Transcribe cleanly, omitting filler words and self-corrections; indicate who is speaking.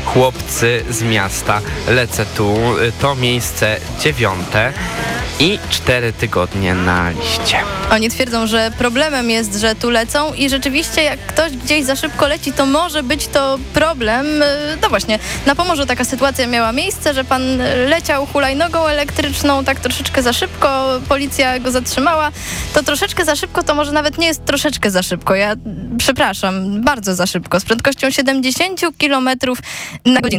Speaker 1: chłopcy z miasta, lecę tu, to miejsce 9 i 4 tygodnie na liście.
Speaker 2: Oni twierdzą, że problemem jest, że tu lecą i rzeczywiście jak ktoś gdzieś za szybko leci, to może być to problem. No właśnie, na Pomorzu taka sytuacja miała miejsce, że pan leciał hulajnogą elektryczną tak troszeczkę za szybko, policja go zatrzymała. To troszeczkę za szybko, to może nawet nie jest troszeczkę za szybko. Ja przepraszam, bardzo za szybko, z prędkością 70 km na godzinę.